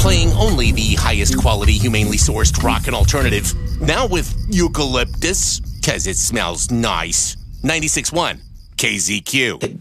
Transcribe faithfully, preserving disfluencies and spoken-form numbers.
playing only the highest quality, humanely sourced rock and alternative. Now with eucalyptus, cause it smells nice. ninety-six point one K Z Q.